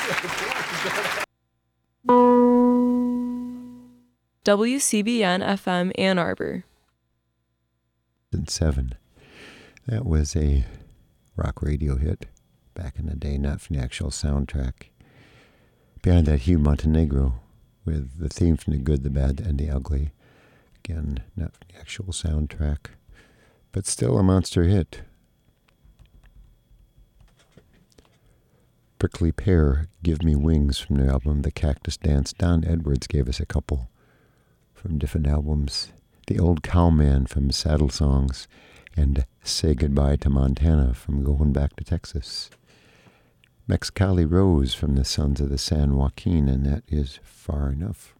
WCBN FM Ann Arbor. 7. That was a rock radio hit back in the day, not from the actual soundtrack. Behind that, Hugh Montenegro with the theme from The Good, the Bad, and the Ugly. Again, not from the actual soundtrack, but still a monster hit. Prickly Pear, Give Me Wings from their album The Cactus Dance. Don Edwards gave us a couple from different albums. The Old Cowman from Saddle Songs, and Say Goodbye to Montana from Going Back to Texas. Mexicali Rose from the Sons of the San Joaquin, and that is Far Enough.